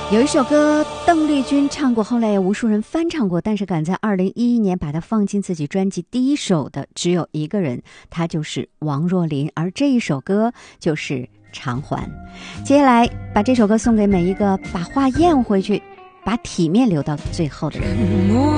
有一首歌邓丽君唱过，后来有无数人翻唱过，但是赶在2011年把它放进自己专辑第一首的只有一个人，他就是王若琳，而这一首歌就是偿还。接下来把这首歌送给每一个把话咽回去把体面留到最后的人。